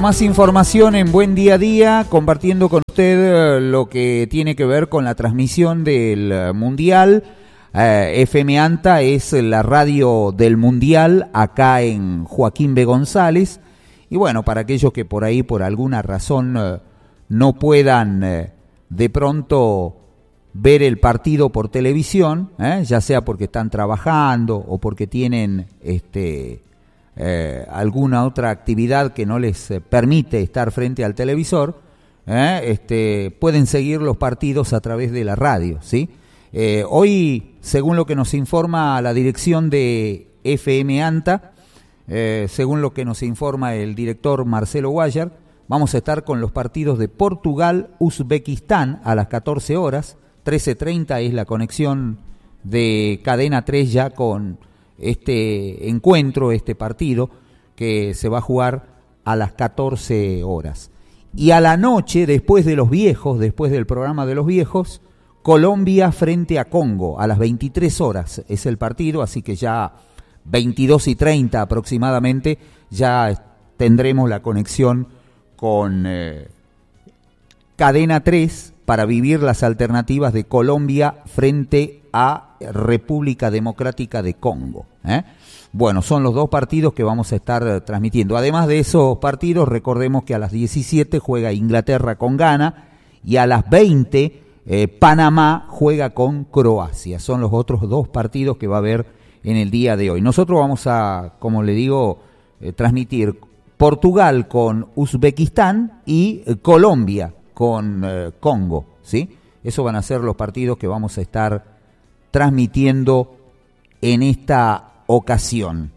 más información en Buen Día a Día, compartiendo con usted lo que tiene que ver con la transmisión del Mundial. FM ANTA es la radio del Mundial acá en Joaquín B. González. Y bueno, para aquellos que por ahí por alguna razón no puedan de pronto ver el partido por televisión, ya sea porque están trabajando o porque tienen alguna otra actividad que no les permite estar frente al televisor, pueden seguir los partidos a través de la radio, ¿sí? Hoy, según lo que nos informa la dirección de FM ANTA, según lo que nos informa el director Marcelo Guayar, vamos a estar con los partidos de Portugal-Uzbekistán a las 14 horas, 13:30 es la conexión de Cadena 3 ya con este encuentro, este partido que se va a jugar a las 14 horas. Y a la noche, después de los viejos, después del programa de los viejos, Colombia frente a Congo, a las 23 horas es el partido, así que ya 22:30 aproximadamente ya tendremos la conexión con Cadena 3 para vivir las alternativas de Colombia frente a República Democrática de Congo. Bueno, son los dos partidos que vamos a estar transmitiendo. Además de esos partidos, recordemos que a las 17 juega Inglaterra con Ghana y a las 20 Panamá juega con Croacia. Son los otros dos partidos que va a haber en el día de hoy. Nosotros vamos a, como le digo, transmitir Portugal con Uzbekistán y Colombia con Congo, ¿sí? Esos van a ser los partidos que vamos a estar transmitiendo en esta ocasión.